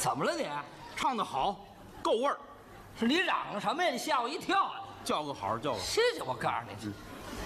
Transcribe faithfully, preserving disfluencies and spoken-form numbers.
怎么了你？ 唱得好，够味儿。 是你嚷嚷什么呀？你吓我一跳啊！ 叫个好，叫个好。 谢谢我告诉你，